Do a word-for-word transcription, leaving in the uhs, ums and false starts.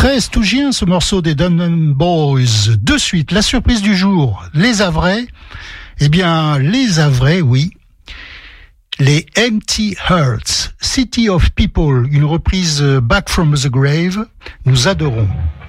Très stougien ce morceau des Dum Dum Boys. De suite, la surprise du jour, les Havrais. Eh bien, les Havrais, oui. Les Empty Hearts, City of People, une reprise Back from the Grave, nous adorons.